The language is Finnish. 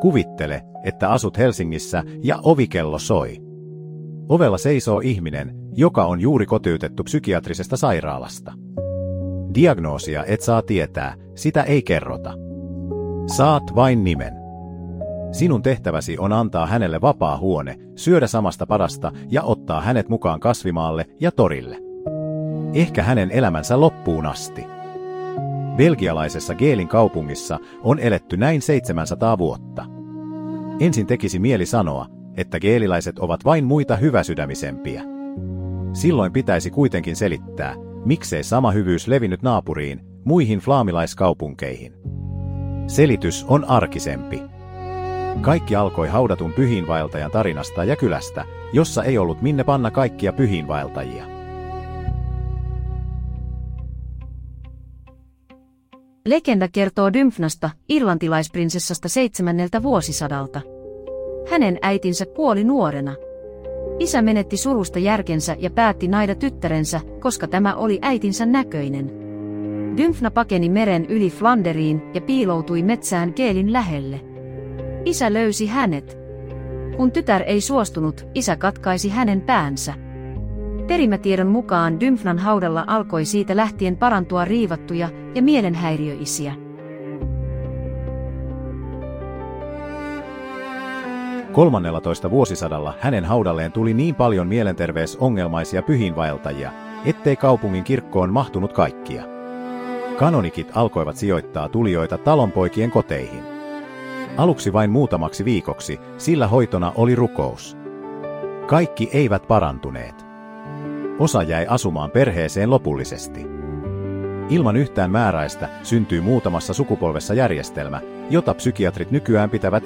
Kuvittele, että asut Helsingissä ja ovikello soi. Ovella seisoo ihminen, joka on juuri kotiutettu psykiatrisesta sairaalasta. Diagnoosia et saa tietää, sitä ei kerrota. Saat vain nimen. Sinun tehtäväsi on antaa hänelle vapaa huone, syödä samasta padasta ja ottaa hänet mukaan kasvimaalle ja torille. Ehkä hänen elämänsä loppuun asti. Belgialaisessa Geelin kaupungissa on eletty näin 700 vuotta. Ensin tekisi mieli sanoa, että geeliläiset ovat vain muita hyväsydämisempiä. Silloin pitäisi kuitenkin selittää, miksei sama hyvyys levinnyt naapuriin, muihin flaamilaiskaupunkeihin. Selitys on arkisempi. Kaikki alkoi haudatun pyhiinvaeltajan tarinasta ja kylästä, jossa ei ollut minne panna kaikkia pyhiinvaeltajia. Legenda kertoo Dymfnasta, irlantilaisprinsessasta 7. vuosisadalta. Hänen äitinsä kuoli nuorena. Isä menetti surusta järkensä ja päätti naida tyttärensä, koska tämä oli äitinsä näköinen. Dymfna pakeni meren yli Flanderiin ja piiloutui metsään Geelin lähelle. Isä löysi hänet. Kun tytär ei suostunut, isä katkaisi hänen päänsä. Perimätiedon mukaan Dymfnan haudalla alkoi siitä lähtien parantua riivattuja ja mielenhäiriöisiä. 13. vuosisadalla hänen haudalleen tuli niin paljon mielenterveysongelmaisia pyhiinvaeltajia, ettei kaupungin kirkkoon mahtunut kaikkia. Kanonikit alkoivat sijoittaa tulijoita talonpoikien koteihin. Aluksi vain muutamaksi viikoksi, sillä hoitona oli rukous. Kaikki eivät parantuneet. Osa jäi asumaan perheeseen lopullisesti. Ilman yhtään määräistä syntyy muutamassa sukupolvessa järjestelmä, jota psykiatrit nykyään pitävät